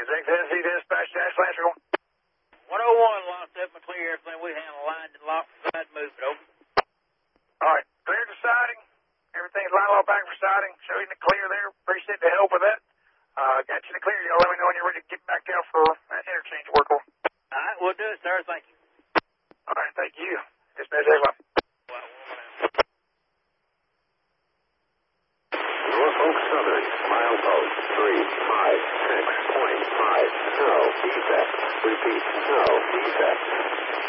Jack Tennessee Dispatch, Dash Lancer. 101, lost up and clear everything. We handle line and lock side move it over. All right, cleared the siding. Everything's line lock back for siding. Show you the clear there. Appreciate the help with that. Got you the clear. Y'all let me know when you're ready to get back down for interchange work. All right, we'll do it, sir. Thank you. All right, thank you. Dispatch, everybody. Norfolk Southern, milepost 356.5. No defect. Repeat, no defect.